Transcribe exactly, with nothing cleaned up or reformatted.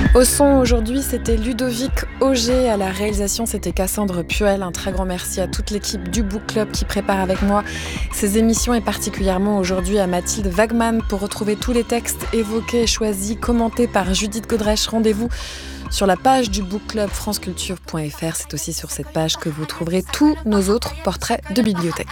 Au son aujourd'hui, c'était Ludovic Auger. À la réalisation, c'était Cassandre Puel. Un très grand merci à toute l'équipe du Book Club qui prépare avec moi ces émissions et particulièrement aujourd'hui à Mathilde Wagman pour retrouver tous les textes évoqués, choisis, commentés par Judith Godrèche. Rendez-vous sur la page du Book Club franceculture point f r. C'est aussi sur cette page que vous trouverez tous nos autres portraits de bibliothèque.